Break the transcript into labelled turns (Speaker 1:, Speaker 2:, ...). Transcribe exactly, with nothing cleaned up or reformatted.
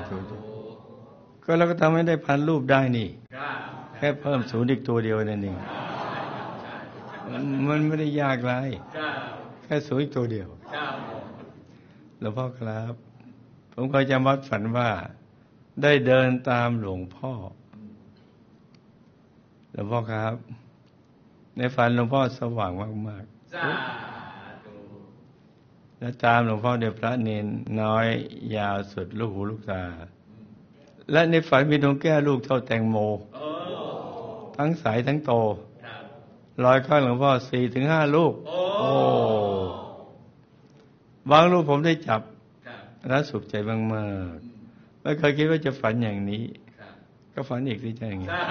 Speaker 1: ธุก็เราก็ทำให้ได้พันรูปได้นี่แค่เพิ่มศูนย์อีกตัวเดียวนั่นเองมันไม่ได้ยากไรแค่ศูนย์อีกตัวเดียวหลวงพ่อครับผมก็จะมัดฝันว่าได้เดินตามหลวงพ่อหลวงพ่อครับในฝันหลวงพ่อสว่างมากๆและตามหลวงพ่อเดี๋ยวพระเนนน้อยยาวสุดลูกหูลูกตาและในฝันมีดวงแก้วลูกเท่าแตงโมทั้งใสทั้งโตลอยข้างหลวงพ่อสี่ถึงห้าลูกโอ้บางลูกผมได้จับและสุขใจมากๆไม่เคยคิดว่าจะฝันอย่างนี้ก็ฝันอีกที่จะอย่างนี้